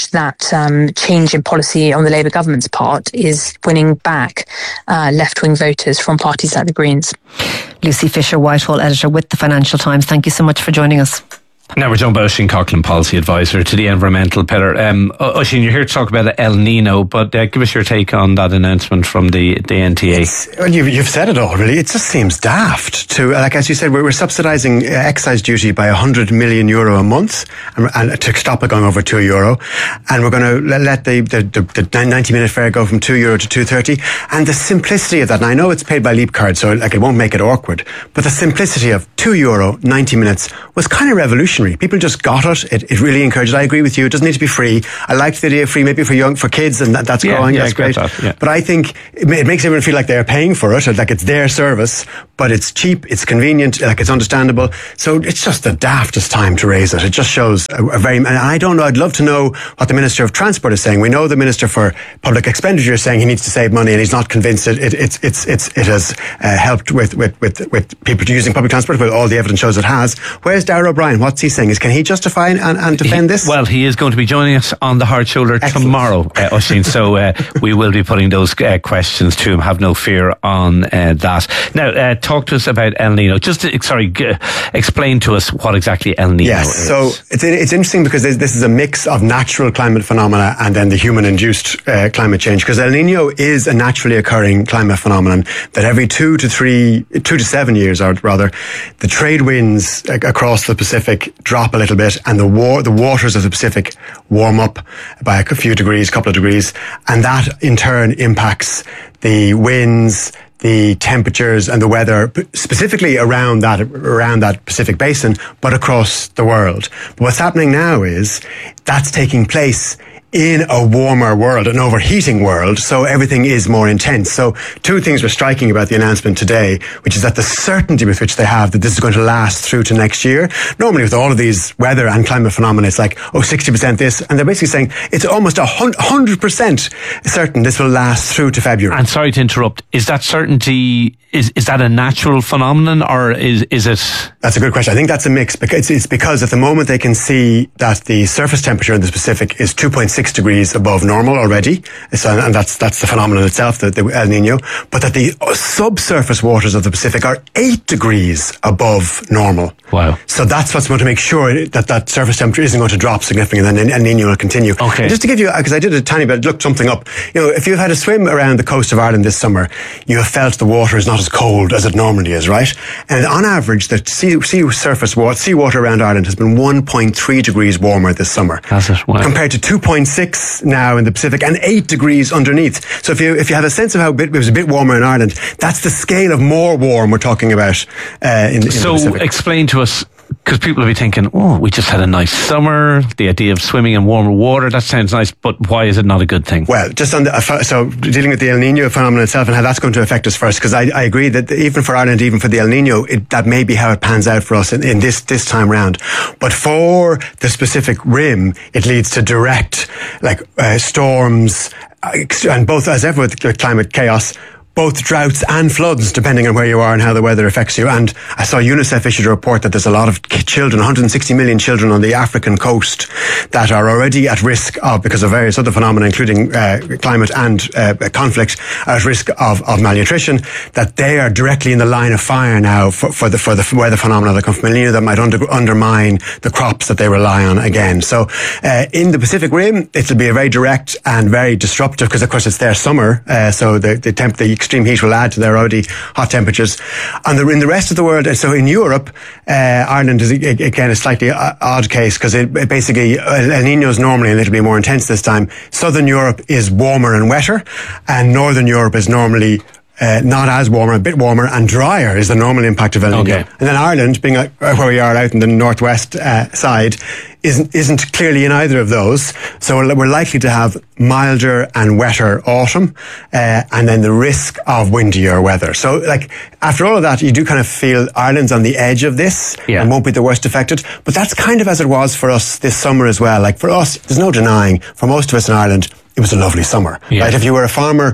much that um, change in policy on the Labour government's part is winning back uh, left-wing voters from parties like the Greens. Lucy Fisher, Whitehall editor with the Financial Times. Thank you so much for joining us. Now we're joined by Oisin Coughlin, policy advisor to the environmental pillar. Um, Oisin, you're here to talk about El Nino, but uh, give us your take on that announcement from the, the N T A. Well, you've, you've said it all, really. It just seems daft to, like as you said, we're, we're subsidising excise duty by one hundred million euro a month, and, and to stop it going over two euro, and we're going to let, let the, the, the, the ninety minute fare go from two euro to two thirty, and the simplicity of that. And I know it's paid by Leap Card, so like it won't make it awkward, but the simplicity of two euro ninety minutes was kind of revolutionary. People just got it. It, it really encouraged it. I agree with you. It doesn't need to be free. I liked the idea of free, maybe for young, for kids, and that, that's Yeah, growing. yeah, that's I get great. that, yeah. But I think it, ma- it makes everyone feel like they're paying for it, or like it's their service, but it's cheap, it's convenient, like it's understandable. So it's just the daftest time to raise it. It just shows a, a very, and I don't know, I'd love to know what the Minister of Transport is saying. We know the Minister for Public Expenditure is saying he needs to save money, and he's not convinced it, it, it's, it's, it's, it has uh, helped with, with, with, with people using public transport, but all the evidence shows it has. Where's Darragh O'Brien? What's he saying? Is can he justify and, and defend this? He, well, he is going to be joining us on the Hard Shoulder Excellent. tomorrow, uh, Oisin. So uh, we will be putting those uh, questions to him. Have no fear on uh, that. Now, uh, talk to us about El Nino. Just to, sorry, g- explain to us what exactly El Nino yes, is. so it's it's interesting because this is a mix of natural climate phenomena and then the human-induced uh, climate change. Because El Nino is a naturally occurring climate phenomenon that every two to three, two to seven years, or rather, the trade winds uh, across the Pacific drop a little bit, and the war, the waters of the Pacific warm up by a few degrees, couple of degrees, and that in turn impacts the winds, the temperatures and the weather, specifically around that around that Pacific basin, but across the world. But what's happening now is that's taking place in a warmer world, an overheating world, so everything is more intense. So two things were striking about the announcement today, which is that the certainty with which they have that this is going to last through to next year. Normally with all of these weather and climate phenomena, it's like, oh, sixty percent this, and they're basically saying it's almost one hundred percent certain this will last through to February. And sorry to interrupt, is that certainty, is, is that a natural phenomenon, or is, is it? That's a good question. I think that's a mix, because it's, it's because at the moment they can see that the surface temperature in the Pacific is two point six degrees above normal already, so, and that's that's the phenomenon itself, the, the El Nino, but that the subsurface waters of the Pacific are eight degrees above normal. Wow. So that's what's going to make sure that that surface temperature isn't going to drop significantly, and then El Nino will continue. Okay. And just to give you, because I did a tiny bit, looked something up, you know, if you've had a swim around the coast of Ireland this summer, you have felt the water is not as cold as it normally is, right? And on average, the sea, sea surface water, sea water around Ireland has been one point three degrees warmer this summer. Has it? Wow. Compared to two point six now in the Pacific and eight degrees underneath. So if you if you have a sense of how bit, it was a bit warmer in Ireland, that's the scale of more warm we're talking about uh, in, in so the Pacific. Explain to us, because people will be thinking, oh, we just had a nice summer, the idea of swimming in warmer water, that sounds nice, but why is it not a good thing? Well, just on the, so dealing with the El Nino phenomenon itself and how that's going to affect us first, because I, I agree that even for Ireland, even for the El Nino, it, that may be how it pans out for us in, in this, this time round. But for the specific rim, it leads to direct, like, uh, storms, and both, as ever with climate chaos, both droughts and floods, depending on where you are and how the weather affects you. And I saw UNICEF issued a report that there's a lot of children, one hundred sixty million children on the African coast that are already at risk of, because of various other phenomena, including uh, climate and uh, conflict, are at risk of, of malnutrition, that they are directly in the line of fire now for, for the for the weather phenomena that come from El Nino that might under, undermine the crops that they rely on again. So uh, in the Pacific Rim, it'll be a very direct and very disruptive, because of course it's their summer, uh, so the, the temp, the extreme heat will add to their already hot temperatures. And the, in the rest of the world, so in Europe, uh, Ireland is again a slightly odd case, because it, it basically, El Nino is normally a little bit more intense this time. Southern Europe is warmer and wetter, and Northern Europe is normally Uh, not as warmer, a bit warmer and drier is the normal impact of El Nino. Okay. And then Ireland, being uh, where we are out in the northwest uh, side, isn't isn't clearly in either of those. So we're likely to have milder and wetter autumn, uh, and then the risk of windier weather. So, like, after all of that, you do kind of feel Ireland's on the edge of this yeah. and won't be the worst affected. But that's kind of as it was for us this summer as well. Like, for us, there's no denying, for most of us in Ireland, it was a lovely summer. Yeah. Right? If you were a farmer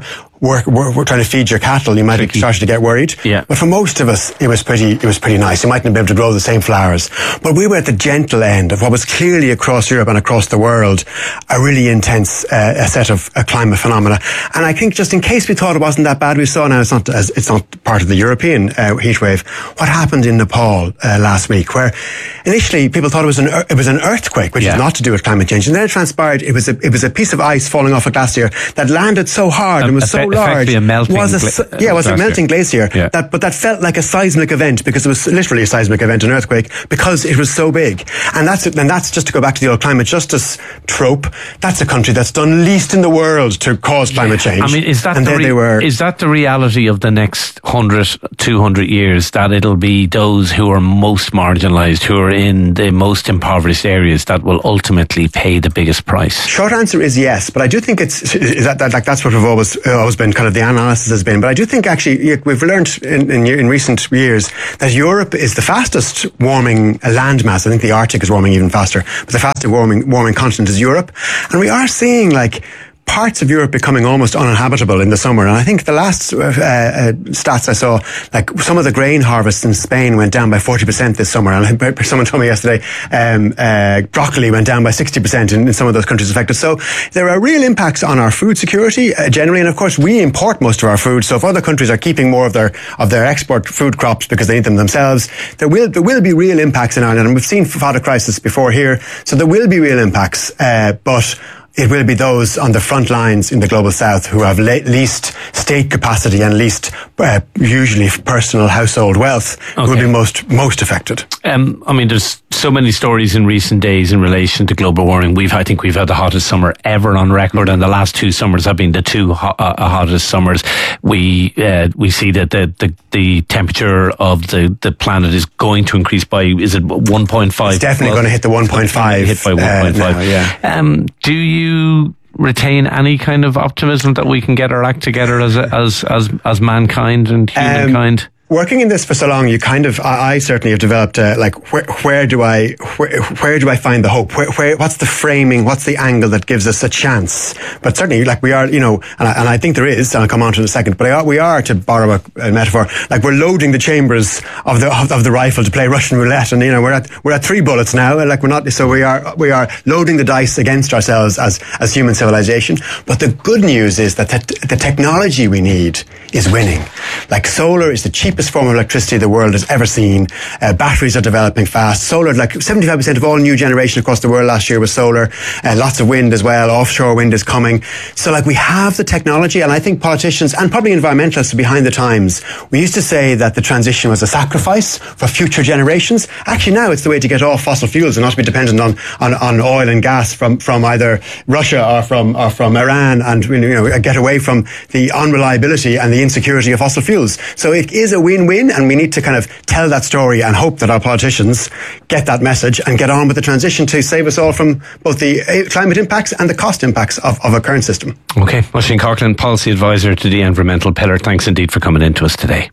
work, work, work trying to feed your cattle, you might have started to get worried. Yeah. But for most of us, it was pretty, it was pretty nice. You mightn't be able to grow the same flowers. But we were at the gentle end of what was clearly across Europe and across the world a really intense uh, a set of uh, climate phenomena. And I think just in case we thought it wasn't that bad, we saw now it's not as, it's not part of the European uh, heat wave. What happened in Nepal uh, last week, where initially people thought it was an it was an earthquake, which yeah. is not to do with climate change, and then it transpired it was a it was a piece of ice falling off a glacier that landed so hard um, and was so large. A melting was a, gla- yeah, it was glacier. a melting glacier. Yeah. That, but that felt like a seismic event because it was literally a seismic event, an earthquake, because it was so big. And that's and that's just to go back to the old climate justice trope. That's a country that's done least in the world to cause climate change. I mean, is that and the there re- they were. Is that the reality of the next one hundred, two hundred years, that it'll be those who are most marginalised, who are in the most impoverished areas, that will ultimately pay the biggest price? Short answer is yes, but I do think it's is that, that like that's what we've always uh, always been kind of the analysis has been. But I do think actually we've learned in, in, in recent years that Europe is the fastest warming landmass. I think the Arctic is warming even faster, but the fastest warming warming continent is Europe, and we are seeing like parts of Europe becoming almost uninhabitable in the summer. And I think the last uh, uh, stats I saw, like some of the grain harvests in Spain went down by forty percent this summer. And someone told me yesterday, um, uh, broccoli went down by sixty percent in, in some of those countries affected. So there are real impacts on our food security uh, generally. And of course, we import most of our food. So if other countries are keeping more of their of their export food crops because they need them themselves, there will there will be real impacts in Ireland. And we've seen fodder crisis before here. So there will be real impacts. Uh, but it will be those on the front lines in the global south who have le- least state capacity and least uh, usually personal household wealth okay. who will be most most affected. Um, I mean, there's so many stories in recent days in relation to global warming. We've, I think, we've had the hottest summer ever on record, and the last two summers have been the two ho- uh, hottest summers. We uh, we see that the, the the temperature of the, the planet is going to increase by, is it one point five? It's definitely well, going to hit the one point five. Hit by one point five. Uh, now, yeah. Um, do you you retain any kind of optimism that we can get our act together as as as as mankind and humankind? Um, Working in this for so long, you kind of, I, I certainly have developed, uh, like, where, where do I, where, where do I find the hope? Where, where, what's the framing? What's the angle that gives us a chance? But certainly, like, we are, you know, and I, and I think there is, and I'll come on to it in a second, but I, we are, to borrow a, a metaphor, like, we're loading the chambers of the, of, of the rifle to play Russian roulette. And, you know, we're at, we're at three bullets now, and like, we're not, so we are, we are loading the dice against ourselves as, as human civilization. But the good news is that the, the technology we need is winning. Like, solar is the cheapest form of electricity the world has ever seen. Uh, batteries are developing fast. Solar, like seventy-five percent of all new generation across the world last year was solar. Uh, lots of wind as well. Offshore wind is coming. So like we have the technology, and I think politicians and probably environmentalists are behind the times. We used to say that the transition was a sacrifice for future generations. Actually now it's the way to get off fossil fuels and not to be dependent on, on, on oil and gas from, from either Russia or from, or from Iran, and you know, get away from the unreliability and the insecurity of fossil fuels. So it is a win-win, and we need to kind of tell that story and hope that our politicians get that message and get on with the transition to save us all from both the climate impacts and the cost impacts of, of our current system. Okay. Oisín Corcoran, Policy Advisor to the Environmental Pillar. Thanks indeed for coming in to us today.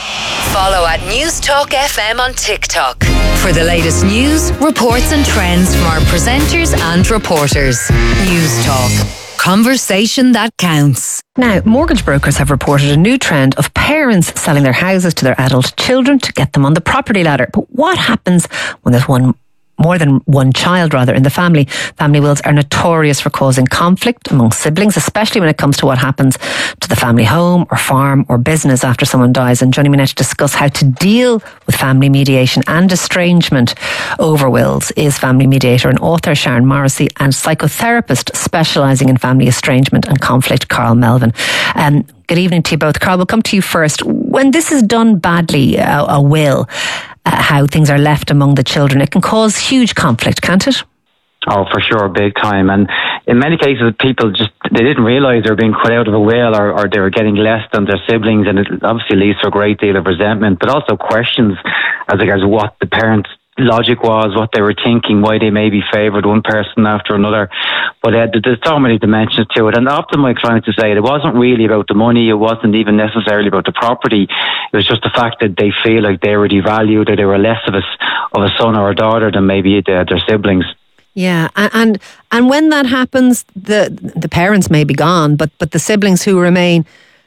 Follow at News Talk F M on TikTok for the latest news, reports and trends from our presenters and reporters. News Talk. Conversation that counts. Now, mortgage brokers have reported a new trend of parents selling their houses to their adult children to get them on the property ladder. But what happens when there's one more than one child, rather, in the family? Family wills are notorious for causing conflict among siblings, especially when it comes to what happens to the family home or farm or business after someone dies. And joining me now to discuss how to deal with family mediation and estrangement over wills is family mediator and author Sharon Morrissey and psychotherapist specialising in family estrangement and conflict, Carl Melvin. Um, good evening to you both. Carl, we'll come to you first. When this is done badly, a, a will, Uh, how things are left among the children, it can cause huge conflict, can't it? Oh, for sure, big time. And in many cases, people just, they didn't realise they were being cut out of a will, or, or they were getting less than their siblings, and it obviously leads to a great deal of resentment, but also questions as regards what the parents' logic was, what they were thinking, why they maybe favoured one person after another. But uh, there's so many dimensions to it. And often my clients would say it wasn't really about the money, it wasn't even necessarily about the property. It was just the fact that they feel like they were devalued, or they were less of a, of a son or a daughter than maybe their, their siblings. Yeah, and and when that happens, the the parents may be gone, but but the siblings who remain,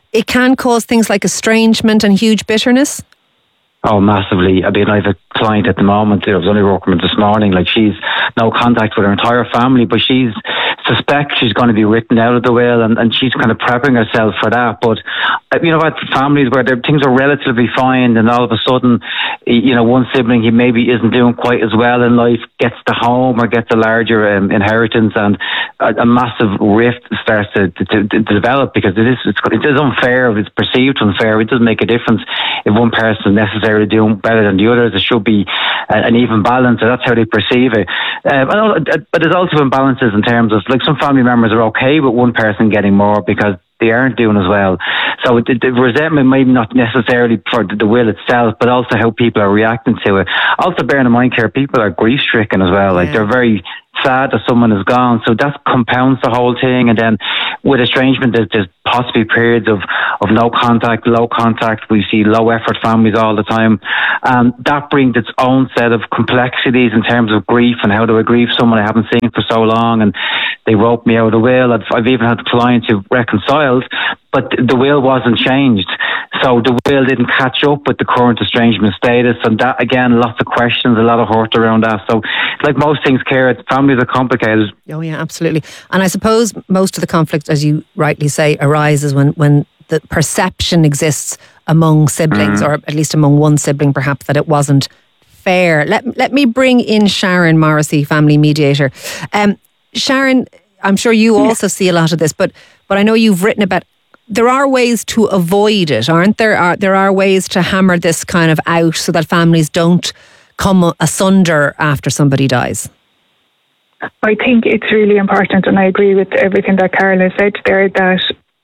it can cause things like estrangement and huge bitterness? Oh, massively. I mean, I have a client at the moment, I was only working with this morning, like she's no contact with her entire family, but she's suspects she's going to be written out of the will, and, and she's kind of prepping herself for that. But, uh, you know, what families where things are relatively fine, and all of a sudden, you know, one sibling, he maybe isn't doing quite as well in life, gets the home or gets a larger um, inheritance, and a, a massive rift starts to, to, to, to develop, because it is, it's, it is unfair, it's perceived unfair. It doesn't make a difference if one person is necessarily doing better than the others. There should be an even balance, and that's how they perceive it. Um, but there's also imbalances in terms of, like, some family members are okay with one person getting more because they aren't doing as well. So the, the resentment may not necessarily for the will itself, but also how people are reacting to it. Also, bearing in mind, Claire, people are grief stricken as well. Like, yeah. They're very sad that someone is gone, so that compounds the whole thing. And then with estrangement, there's, there's possibly periods of, of no contact, low contact. We see low effort families all the time, and that brings its own set of complexities in terms of grief and how do I grieve someone I haven't seen for so long, and they wrote me out a will. I've, I've even had clients who reconciled, but the will wasn't changed, so the will didn't catch up with the current estrangement status, and that, again, lots of questions, a lot of hurt around that. So, like most things, Cara, families are complicated. Oh yeah, absolutely. And I suppose most of the conflict, as you rightly say, arises when, when the perception exists among siblings, mm. or at least among one sibling perhaps, that it wasn't fair. Let, let me bring in Sharon Morrissey, family mediator. Um, Sharon, I'm sure you also yeah. see a lot of this, but but I know you've written about, there are ways to avoid it, aren't there? Are, there are ways to hammer this kind of out so that families don't come asunder after somebody dies. I think it's really important, and I agree with everything that Carol has said there, that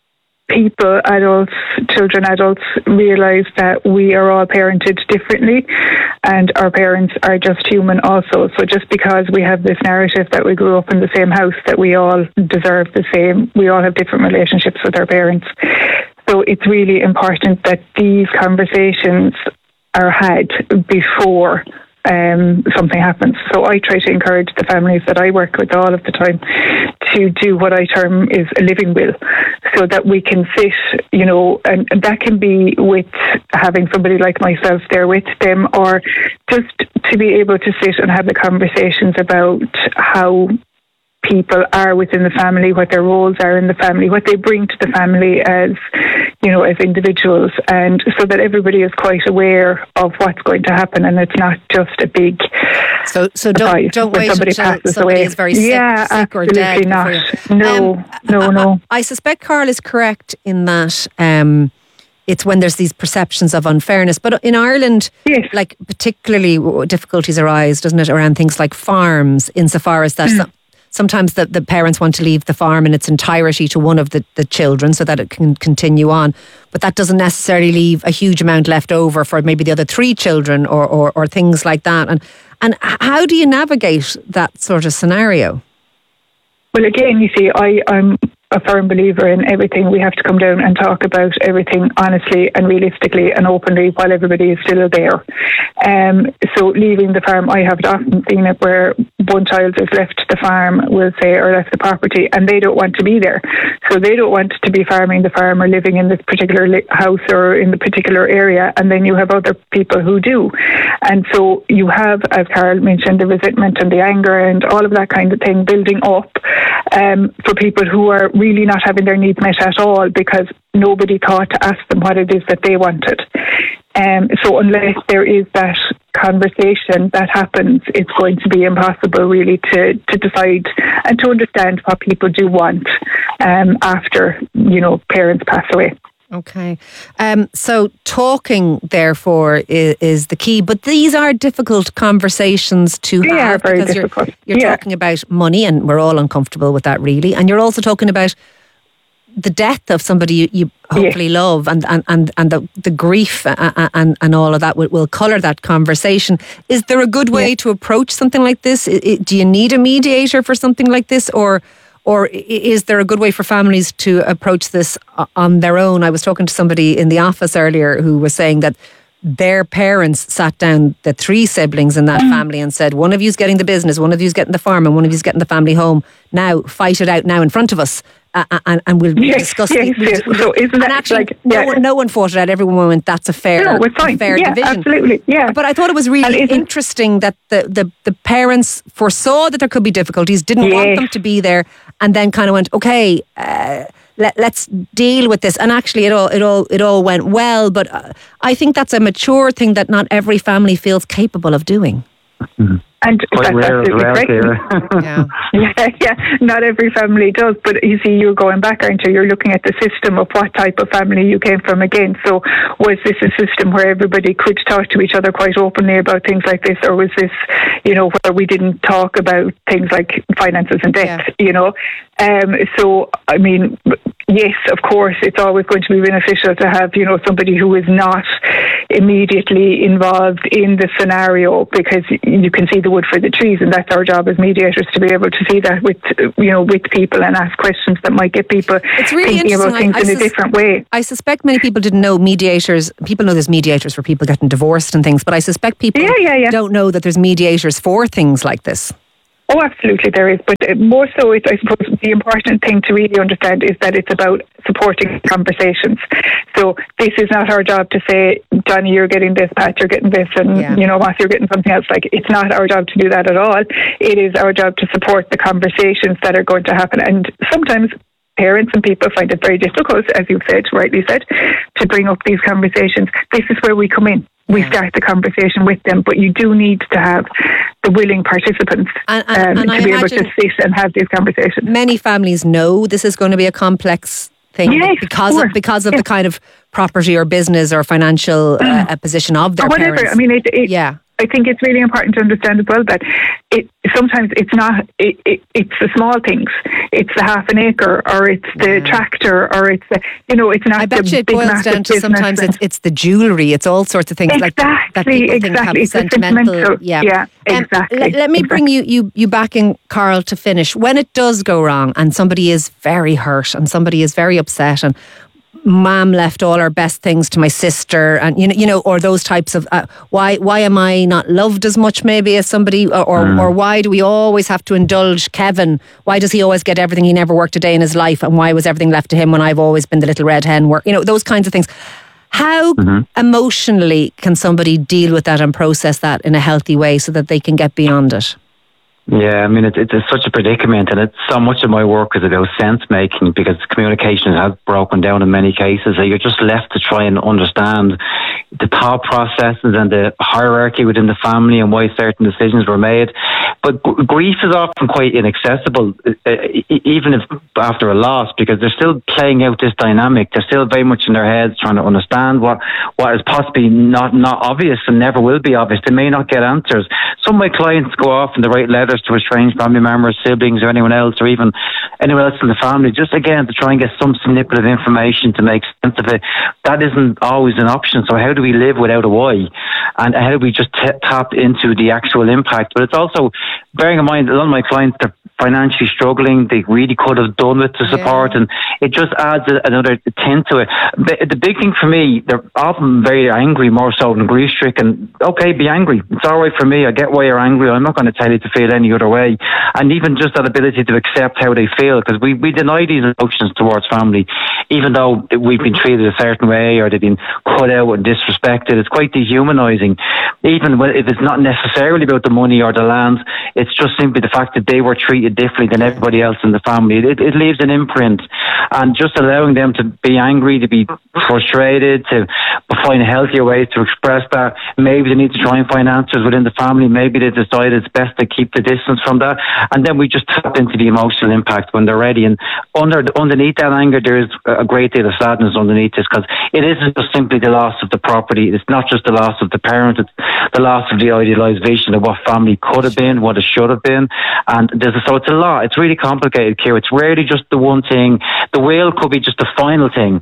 people, adults, children, adults, realise that we are all parented differently, and our parents are just human also. So just because we have this narrative that we grew up in the same house, that we all deserve the same, we all have different relationships with our parents. So it's really important that these conversations are had before Um, something happens. So I try to encourage the families that I work with all of the time to do what I term is a living will, so that we can sit, you know, and, and that can be with having somebody like myself there with them, or just to be able to sit and have the conversations about how people are within the family, what their roles are in the family, what they bring to the family as, you know, as individuals, and so that everybody is quite aware of what's going to happen, and it's not just a big so so don't don't wait somebody until somebody away. is very sick, yeah, sick or absolutely dead. not. No, um, no, no. I, I suspect Carl is correct in that. Um, It's when there's these perceptions of unfairness. But in Ireland, yes. like particularly difficulties arise, doesn't it, around things like farms, insofar as that mm. some, sometimes the, the parents want to leave the farm in its entirety to one of the, the children so that it can continue on. But that doesn't necessarily leave a huge amount left over for maybe the other three children or, or, or things like that. And, and how do you navigate that sort of scenario? Well, again, you see, I, I'm a firm believer in everything. We have to come down and talk about everything honestly and realistically and openly while everybody is still there. Um, so leaving the farm, I have often seen it where one child has left the farm, we'll say, or left the property, and they don't want to be there. So they don't want to be farming the farm or living in this particular house or in the particular area, and then you have other people who do. And so you have, as Carol mentioned, the resentment and the anger and all of that kind of thing building up um, for people who are really not having their needs met at all because nobody thought to ask them what it is that they wanted. Um, so unless there is that conversation that happens, it's going to be impossible really to, to decide and to understand what people do want um, after, you know, parents pass away. Okay. Um, so talking, therefore, is, is the key. But these are difficult conversations to they have are very because difficult. you're, you're yeah. talking about money, and we're all uncomfortable with that, really. And you're also talking about the death of somebody you, you hopefully yeah. love, and, and, and, and the, the grief and, and, and all of that will, will colour that conversation. Is there a good way yeah. to approach something like this? Do you need a mediator for something like this, or Or is there a good way for families to approach this on their own? I was talking to somebody in the office earlier who was saying that their parents sat down, the three siblings in that mm. family, and said, one of you's getting the business, one of you's getting the farm, and one of you's getting the family home. Now, fight it out now in front of us. uh, and, and we'll yes, discuss yes, the, we'll, yes. we'll, So isn't and that actually, like, no, yeah. one, no one fought it out. Everyone went, that's a fair, No, it's fine. a fair Yeah, division. absolutely. Yeah. But I thought it was really interesting that the, the, the parents foresaw that there could be difficulties, didn't Yes. want them to be there, and then kind of went, okay, uh, let, let's deal with this. And actually, it all it all it all went well. But uh, I think that's a mature thing that not every family feels capable of doing. Mm-hmm. And Quite that's rare as absolutely well, correct. Ciara. yeah, yeah. Not every family does, but you see, you're going back, aren't you? You're looking at the system of what type of family you came from again. So, was this a system where everybody could talk to each other quite openly about things like this, or was this, you know, where we didn't talk about things like finances and debt? You know, um, so I mean, yes, of course, it's always going to be beneficial to have, you know, somebody who is not immediately involved in the scenario, because you can see the wood for the trees, and that's our job as mediators, to be able to see that with, you know, with people and ask questions that might get people It's really thinking about interesting. things I- I in a sus- different way. I suspect many people didn't know mediators. People know there's mediators for people getting divorced and things, but I suspect people Yeah, yeah, yeah. don't know that there's mediators for things like this. Oh, absolutely, there is. But uh, more so, it's, I suppose the important thing to really understand is that it's about supporting conversations. So this is not our job to say, Johnny, you're getting this, Pat, you're getting this, and, Yeah. you know, Matt, you're getting something else. Like, it's not our job to do that at all. It is our job to support the conversations that are going to happen. And sometimes parents and people find it very difficult, as you've said, rightly said, to bring up these conversations. This is where we come in. We start the conversation with them, but you do need to have the willing participants And- and- um, and to I be able to imagine- sit and have these conversations. Many families know this is going to be a complex thing Yes, because of of course. because of Yes. the kind of property or business or financial uh, uh, position of their or whatever. parents. I mean, it, it, yeah. I think it's really important to understand as well that it sometimes it's not it, it, it's the small things. It's the half an acre, or it's the tractor, or it's the, you know, it's not. I bet the you it big, boils massive down to business sometimes and- it's it's the jewellery, it's all sorts of things like that, that Exactly, people think have exactly. It's the sentimental. sentimental- Yeah, yeah, Um, exactly, let, let me bring you, you you back in, Carl, to finish. When it does go wrong and somebody is very hurt and somebody is very upset and Mom left all her best things to my sister, and you know, you know, or those types of uh, why why am I not loved as much maybe as somebody, or or, Mm. or why do we always have to indulge Kevin? Why does he always get everything? He never worked a day in his life, and why was everything left to him when I've always been the little red hen? Work, you know, those kinds of things. How emotionally can somebody deal with that and process that in a healthy way so that they can get beyond it? Yeah, I mean, it's, it's such a predicament, and it's so much of my work is about sense making, because communication has broken down in many cases. So you're just left to try and understand the thought processes and the hierarchy within the family and why certain decisions were made. But g- grief is often quite inaccessible, uh, e- even if after a loss, because they're still playing out this dynamic. They're still very much in their heads trying to understand what, what is possibly not, not obvious and never will be obvious. They may not get answers. Some of my clients go off and they write letters to estranged family members, siblings, or anyone else, or even anyone else in the family, just again to try and get some snippet of information to make sense of it. That isn't always an option. So how do we live without a why? And how do we just t- tap into the actual impact? But it's also, bearing in mind, a lot of my clients, they're financially struggling. They really could have done with the support, and it just adds a, another tint to it. The, the big thing for me, they're often very angry, more so than grief-stricken. Okay, be angry. It's all right for me. I get why you're angry. I'm not going to tell you to feel any other way. And even just that ability to accept how they feel, because we, we deny these emotions towards family, even though we've been treated a certain way or they've been cut out and disrespected. It's quite dehumanising. Even when, if it's not necessarily about the money or the land, it's just simply the fact that they were treated differently than everybody else in the family. It, it leaves an imprint, and just allowing them to be angry, to be frustrated, to find healthier ways to express that. Maybe they need to try and find answers within the family. Maybe they decide it's best to keep the distance from that, and then we just tap into the emotional impact when they're ready. And under underneath that anger, there is a great deal of sadness underneath this, because it isn't just simply the loss of the property. It's not just the loss of the parent. It's the loss of the idealised vision of what family could have been, what it should have been. And there's a, so it's a lot. It's really complicated, Ciara. It's rarely just the one thing. The will could be just the final thing.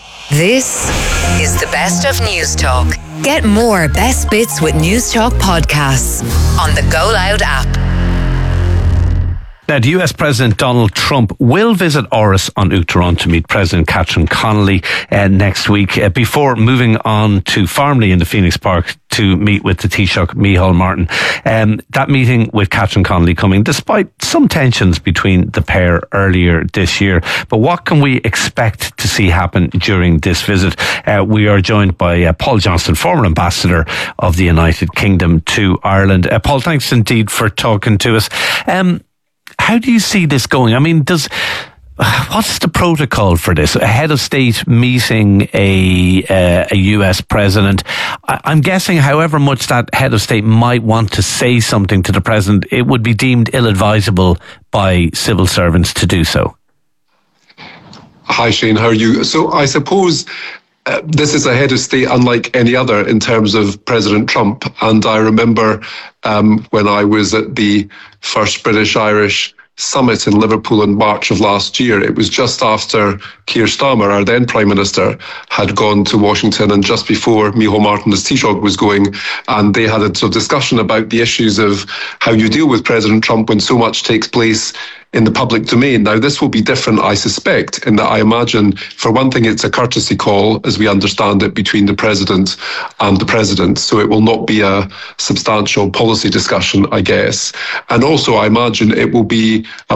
This is the best of News Talk. Get more best bits with News Talk podcasts on the Go Loud app. Now, the U S President Donald Trump will visit Áras on Uachtaráin to meet President Catherine Connolly uh, next week uh, before moving on to Farmley in the Phoenix Park to meet with the Taoiseach Micheál Martin. Um, that meeting with Catherine Connolly coming despite some tensions between the pair earlier this year. But what can we expect to see happen during this visit? Uh, we are joined by uh, Paul Johnston, former ambassador of the United Kingdom to Ireland. Uh, Paul, thanks indeed for talking to us. Um, How do you see this going? I mean, does what's the protocol for this? A head of state meeting a uh, a U S president. I, I'm guessing, however much that head of state might want to say something to the president, it would be deemed ill-advisable by civil servants to do so. Hi, Shane. How are you? So I suppose uh, this is a head of state unlike any other in terms of President Trump. And I remember um, when I was at the first British-Irish summit in Liverpool in March of last year, it was just after Keir Starmer, our then Prime Minister, had gone to Washington and just before Micheál Martin, as Taoiseach, was going, and they had a sort of discussion about the issues of how you deal with President Trump when so much takes place in the public domain. Now, this will be different, I suspect, in that I imagine, for one thing, it's a courtesy call, as we understand it, between the President and the President. So it will not be a substantial policy discussion, I guess. And also, I imagine it will be a